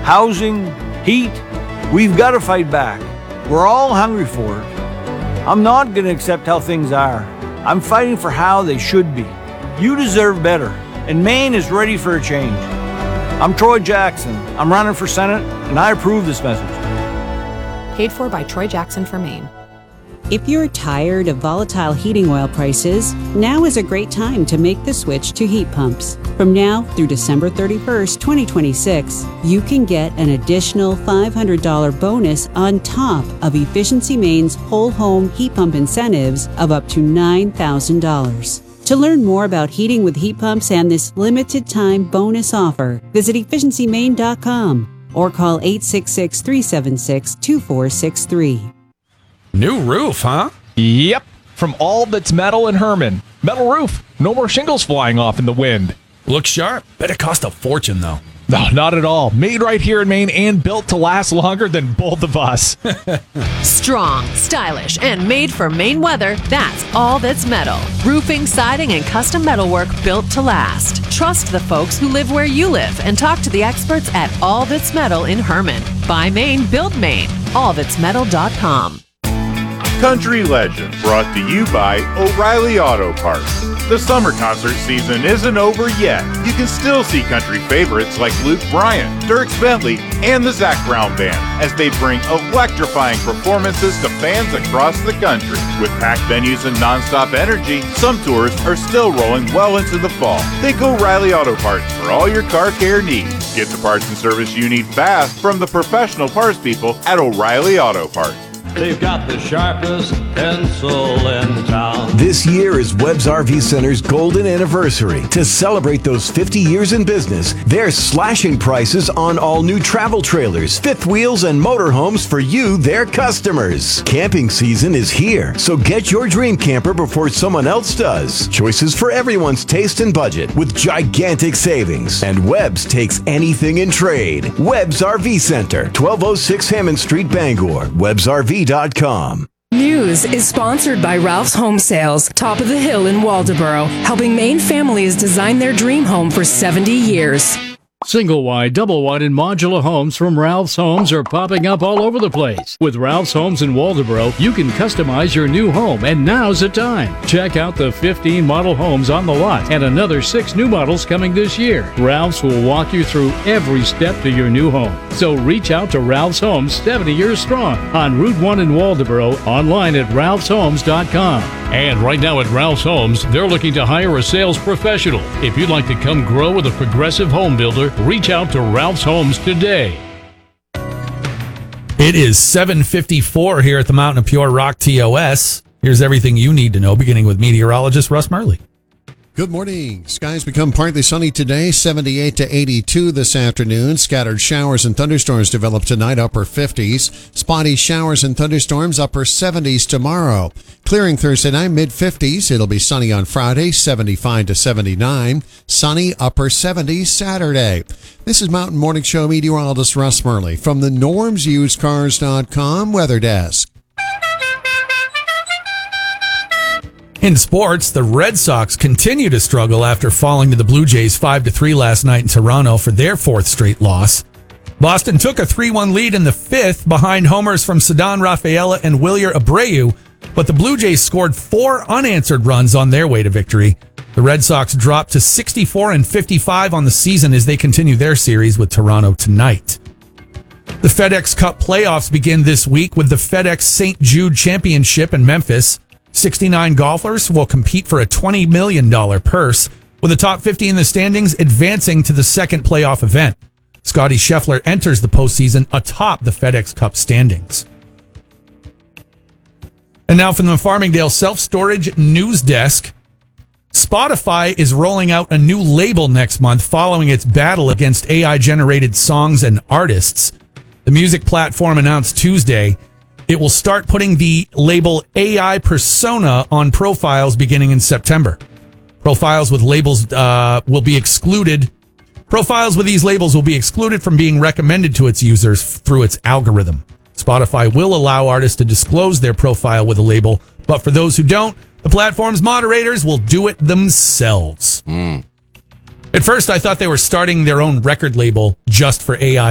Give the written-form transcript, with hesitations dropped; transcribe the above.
housing, heat. We've got to fight back. We're all hungry for it. I'm not going to accept how things are. I'm fighting for how they should be. You deserve better, and Maine is ready for a change. I'm Troy Jackson. I'm running for Senate, and I approve this message. Paid for by Troy Jackson for Maine. If you're tired of volatile heating oil prices, now is a great time to make the switch to heat pumps. From now through December 31st, 2026, you can get an additional $500 bonus on top of Efficiency Maine's whole home heat pump incentives of up to $9,000. To learn more about heating with heat pumps and this limited time bonus offer, visit efficiencymaine.com or call 866-376-2463. New roof, huh? Yep, from All That's Metal in Herman. Metal roof, no more shingles flying off in the wind. Looks sharp. Bet it cost a fortune, though. No, not at all. Made right here in Maine and built to last longer than both of us. Strong, stylish, and made for Maine weather, that's All That's Metal. Roofing, siding, and custom metalwork built to last. Trust the folks who live where you live and talk to the experts at All That's Metal in Herman. Buy Maine, build Maine. AllThat'sMetal.com. Country Legend, brought to you by O'Reilly Auto Parts. The summer concert season isn't over yet. You can still see country favorites like Luke Bryan, Dierks Bentley, and the Zac Brown Band as they bring electrifying performances to fans across the country. With packed venues and nonstop energy, some tours are still rolling well into the fall. Think O'Reilly Auto Parts for all your car care needs. Get the parts and service you need fast from the professional parts people at O'Reilly Auto Parts. They've got the sharpest pencil in town. This year is Webb's RV Center's golden anniversary. To celebrate those 50 years in business, they're slashing prices on all new travel trailers, fifth wheels, and motorhomes for you, their customers. Camping season is here, so get your dream camper before someone else does. Choices for everyone's taste and budget with gigantic savings. And Webb's takes anything in trade. Webb's RV Center, 1206 Hammond Street, Bangor. WebbsRV.com. News is sponsored by Ralph's Home Sales, top of the hill in Waldoboro, helping Maine families design their dream home for 70 years. Single wide, double wide, and modular homes from Ralph's Homes are popping up all over the place. With Ralph's Homes in Waldoboro, you can customize your new home, and now's the time. Check out the 15 model homes on the lot and another 6 new models coming this year. Ralph's will walk you through every step to your new home. So reach out to Ralph's Homes, 70 years strong, on Route 1 in Waldoboro, online at ralphshomes.com. And right now at Ralph's Homes, they're looking to hire a sales professional. If you'd like to come grow with a progressive home builder, reach out to Ralph's Homes today. It is 7:54 here at the Mountain of Pure Rock TOS. Here's everything you need to know, beginning with meteorologist Russ Murley. Good morning. Skies become partly sunny today, 78 to 82 this afternoon. Scattered showers and thunderstorms develop tonight, upper 50s. Spotty showers and thunderstorms, upper 70s tomorrow. Clearing Thursday night, mid-50s. It'll be sunny on Friday, 75 to 79. Sunny, upper 70s Saturday. This is Mountain Morning Show meteorologist Russ Murley from the NormsUsedCars.com Weather Desk. In sports, the Red Sox continue to struggle after falling to the Blue Jays 5-3 last night in Toronto for their 4th straight loss. Boston took a 3-1 lead in the 5th behind homers from Ceddanne Rafaela and Wilyer Abreu, but the Blue Jays scored 4 unanswered runs on their way to victory. The Red Sox dropped to 64-55 on the season as they continue their series with Toronto tonight. The FedEx Cup playoffs begin this week with the FedEx St. Jude Championship in Memphis. 69 golfers will compete for a $20 million purse, with the top 50 in the standings advancing to the second playoff event. Scotty Scheffler enters the postseason atop the FedEx Cup standings. And now from the Farmingdale Self-Storage News Desk, Spotify is rolling out a new label next month following its battle against AI-generated songs and artists. The music platform announced Tuesday it will start putting the label AI Persona on profiles beginning in September. Profiles with labels will be excluded. Profiles with these labels will be excluded from being recommended to its users through its algorithm. Spotify will allow artists to disclose their profile with a label, but for those who don't, the platform's moderators will do it themselves. At first, I thought they were starting their own record label just for AI